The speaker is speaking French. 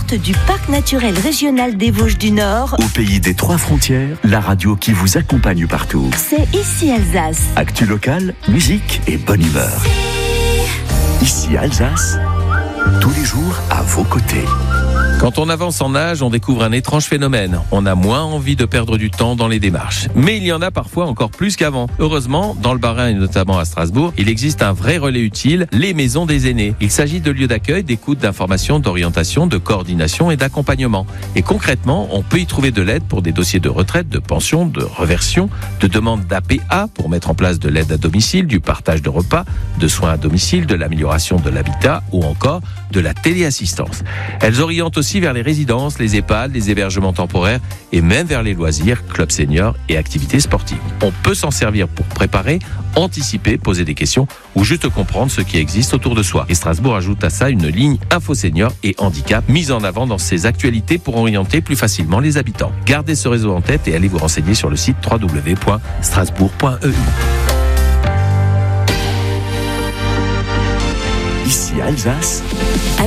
portes du Parc naturel régional des Vosges du Nord. Au pays des 3 frontières, la radio qui vous accompagne partout. C'est ici Alsace. Actu locale, musique et bonne humeur. Ici Alsace, tous les jours à vos côtés. Quand on avance en âge, on découvre un étrange phénomène. On a moins envie de perdre du temps dans les démarches. Mais il y en a parfois encore plus qu'avant. Heureusement, dans le Bas-Rhin et notamment à Strasbourg, il existe un vrai relais utile, les maisons des aînés. Il s'agit de lieux d'accueil, d'écoute, d'information, d'orientation, de coordination et d'accompagnement. Et concrètement, on peut y trouver de l'aide pour des dossiers de retraite, de pension, de reversion, de demande d'APA pour mettre en place de l'aide à domicile, du partage de repas, de soins à domicile, de l'amélioration de l'habitat ou encore de la téléassistance. Elles orientent aussi vers les résidences, les EHPAD, les hébergements temporaires et même vers les loisirs, clubs seniors et activités sportives. On peut s'en servir pour préparer, anticiper, poser des questions ou juste comprendre ce qui existe autour de soi. Et Strasbourg ajoute à ça une ligne Info Senior et Handicap mise en avant dans ses actualités pour orienter plus facilement les habitants. Gardez ce réseau en tête et allez vous renseigner sur le site www.strasbourg.eu. Ici Alsace.